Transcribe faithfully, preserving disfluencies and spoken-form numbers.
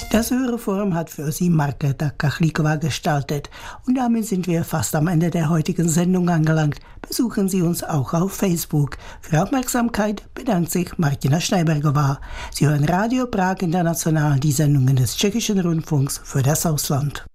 Das Hörerforum hat für Sie Markéta Kachlíková gestaltet. Und damit sind wir fast am Ende der heutigen Sendung angelangt. Besuchen Sie uns auch auf Facebook. Für Aufmerksamkeit bedankt sich Martina Schneibergová. Sie hören Radio Prag International, die Sendungen des Tschechischen Rundfunks für das Ausland.